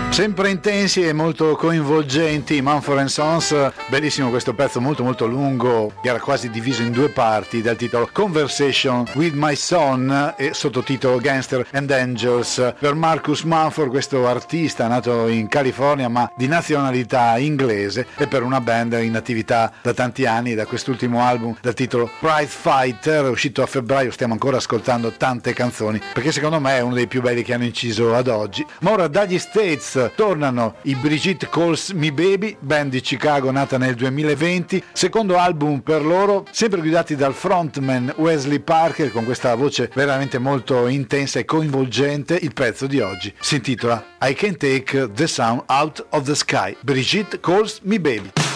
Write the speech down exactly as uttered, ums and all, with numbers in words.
Sempre intensi e molto coinvolgenti, Mumford and Sons, bellissimo questo pezzo molto molto lungo, che era quasi diviso in due parti, dal titolo Conversation with My Son e sottotitolo Gangster and Angels, per Marcus Mumford, questo artista nato in California ma di nazionalità inglese, e per una band in attività da tanti anni, da quest'ultimo album dal titolo Pride Fighter, uscito a febbraio. Stiamo ancora ascoltando tante canzoni, perché secondo me è uno dei più belli che hanno inciso ad oggi. Ma ora dagli States tornano i Brigitte Calls Me Baby, band di Chicago nata nel duemilaventi, secondo album per loro, sempre guidati dal frontman Wesley Parker, con questa voce veramente molto intensa e coinvolgente. Il pezzo di oggi si intitola I Can't Take the Sun Out of the Sky, Brigitte Calls Me Baby.